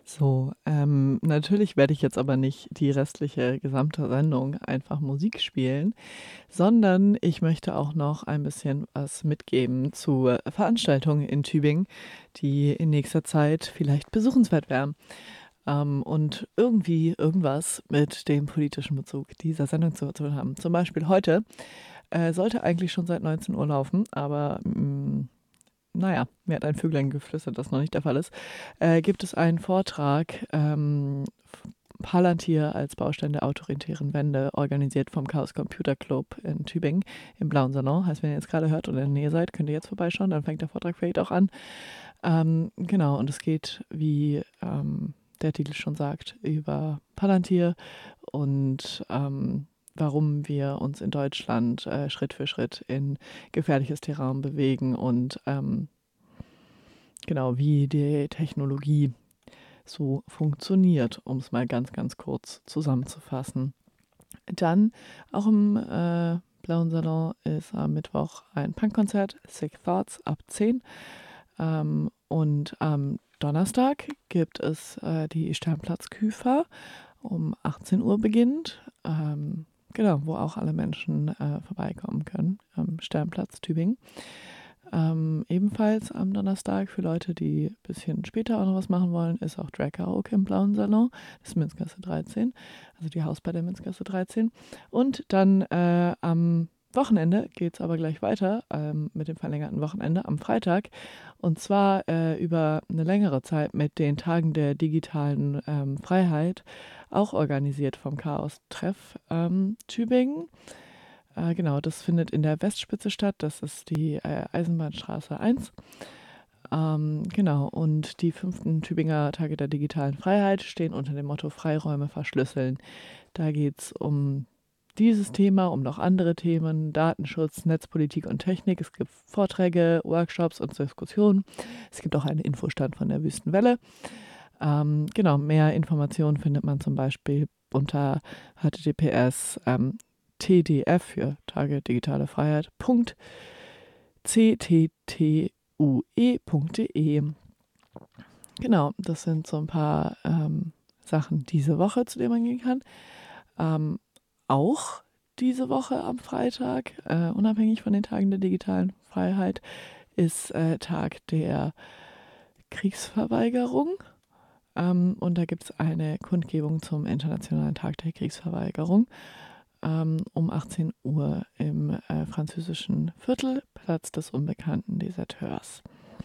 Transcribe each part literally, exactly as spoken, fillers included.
So, ähm, natürlich werde ich jetzt aber nicht die restliche gesamte Sendung einfach Musik spielen, sondern ich möchte auch noch ein bisschen was mitgeben zu äh, Veranstaltungen in Tübingen, die in nächster Zeit vielleicht besuchenswert wären. Ähm, und irgendwie irgendwas mit dem politischen Bezug dieser Sendung zu tun haben. Zum Beispiel heute äh, sollte eigentlich schon seit neunzehn Uhr laufen, aber mm, naja, mir hat ein Vöglein geflüstert, dass noch nicht der Fall ist, äh, gibt es einen Vortrag, ähm, Palantir als Baustein der autoritären Wende, organisiert vom Chaos Computer Club in Tübingen im Blauen Salon. Heißt, wenn ihr jetzt gerade hört oder in der Nähe seid, könnt ihr jetzt vorbeischauen, dann fängt der Vortrag vielleicht auch an. Ähm, genau, und es geht, wie ähm, der Titel schon sagt, über Palantir und ähm, warum wir uns in Deutschland äh, Schritt für Schritt in gefährliches Terrain bewegen und ähm, genau, wie die Technologie so funktioniert, um es mal ganz, ganz kurz zusammenzufassen. Dann auch im äh, Blauen Salon ist am Mittwoch ein Punkkonzert, Sick Thoughts, ab zehn. Ähm, und am Donnerstag gibt es äh, die Sternplatz-Küfer um achtzehn Uhr beginnt. Ähm, genau, wo auch alle Menschen äh, vorbeikommen können, am Sternplatz Tübingen. Ähm, ebenfalls am Donnerstag für Leute, die ein bisschen später auch noch was machen wollen, ist auch Drag Karaoke im Blauen Salon. Das ist Münzgasse dreizehn, also die Haus bei der Münzgasse dreizehn. Und dann äh, am Wochenende geht es aber gleich weiter ähm, mit dem verlängerten Wochenende am Freitag. Und zwar äh, über eine längere Zeit mit den Tagen der digitalen ähm, Freiheit, auch organisiert vom Chaos-Treff ähm, Tübingen. Äh, genau, das findet in der Westspitze statt. Das ist die äh, Eisenbahnstraße eins. Ähm, genau, und die fünften Tübinger Tage der digitalen Freiheit stehen unter dem Motto Freiräume verschlüsseln. Da geht es um dieses Thema, um noch andere Themen, Datenschutz, Netzpolitik und Technik. Es gibt Vorträge, Workshops und Diskussionen. Es gibt auch einen Infostand von der Wüstenwelle. Ähm, genau, mehr Informationen findet man zum Beispiel unter h t t p s ähm, T D F für Tage digitale Freiheit. c t t u e punkt d e. Genau, das sind so ein paar ähm, Sachen diese Woche, zu denen man gehen kann. Ähm, auch diese Woche am Freitag, äh, unabhängig von den Tagen der digitalen Freiheit, ist äh, Tag der Kriegsverweigerung. Ähm, und da gibt es eine Kundgebung zum Internationalen Tag der Kriegsverweigerung ähm, um achtzehn Uhr im äh, französischen Viertel, Platz des unbekannten Deserteurs.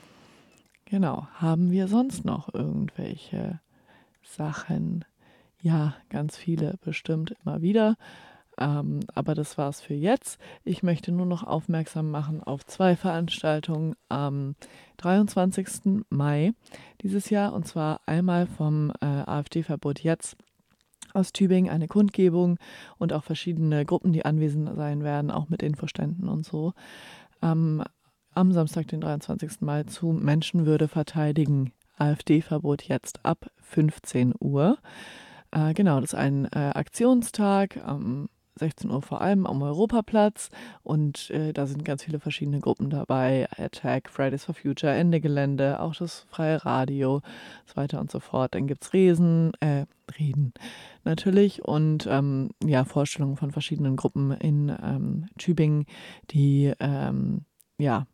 Genau, haben wir sonst noch irgendwelche Sachen? Ja, ganz viele bestimmt immer wieder. Ähm, aber das war's für jetzt. Ich möchte nur noch aufmerksam machen auf zwei Veranstaltungen am dreiundzwanzigsten Mai dieses Jahr. Und zwar einmal vom äh, AfD-Verbot jetzt aus Tübingen eine Kundgebung und auch verschiedene Gruppen, die anwesend sein werden, auch mit Infoständen und so. Ähm, am Samstag, den dreiundzwanzigsten Mai zu Menschenwürde verteidigen. AfD-Verbot jetzt ab fünfzehn Uhr. Äh, genau, das ist ein äh, Aktionstag am sechzehn Uhr vor allem am Europaplatz und äh, da sind ganz viele verschiedene Gruppen dabei. Attack, Fridays for Future, Ende Gelände, auch das Freie Radio, so weiter und so fort. Dann gibt es Resen, äh, Reden natürlich und ähm, ja, Vorstellungen von verschiedenen Gruppen in ähm, Tübingen, die ähm, ja,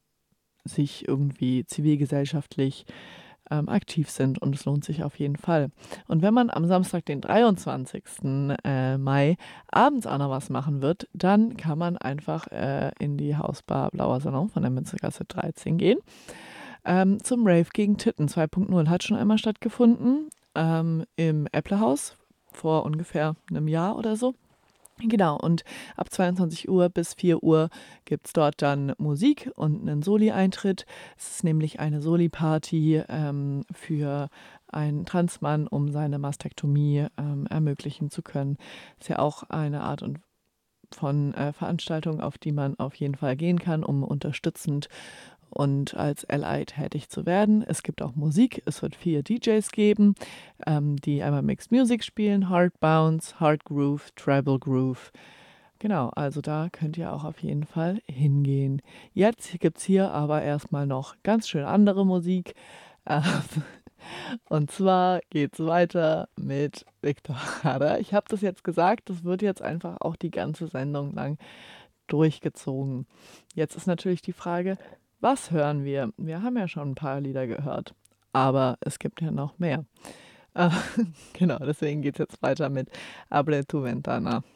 sich irgendwie zivilgesellschaftlich ähm, aktiv sind und es lohnt sich auf jeden Fall. Und wenn man am Samstag, den dreiundzwanzigsten Äh, Mai abends auch noch was machen wird, dann kann man einfach äh, in die Hausbar Blauer Salon von der Münzgasse dreizehn gehen. Ähm, zum Rave gegen Titten zwei Punkt null hat schon einmal stattgefunden ähm, im Äpplehaus vor ungefähr einem Jahr oder so. Genau, und ab zweiundzwanzig Uhr bis vier Uhr gibt es dort dann Musik und einen Soli-Eintritt. Es ist nämlich eine Soli-Party ähm, für einen Transmann, um seine Mastektomie ähm, ermöglichen zu können. Ist ja auch eine Art und von äh, Veranstaltung, auf die man auf jeden Fall gehen kann, um unterstützend und als Ally tätig zu werden. Es gibt auch Musik. Es wird vier D Js geben, ähm, die einmal Mixed Music spielen, Hard Bounce, Hard Groove, Tribal Groove. Genau, also da könnt ihr auch auf jeden Fall hingehen. Jetzt gibt es hier aber erstmal noch ganz schön andere Musik. Ähm, und zwar geht's weiter mit Victor Jara. Ich habe das jetzt gesagt, das wird jetzt einfach auch die ganze Sendung lang durchgezogen. Jetzt ist natürlich die Frage, was hören wir? Wir haben ja schon ein paar Lieder gehört, aber es gibt ja noch mehr. Äh, genau, deswegen geht's jetzt weiter mit Abre tu ventana.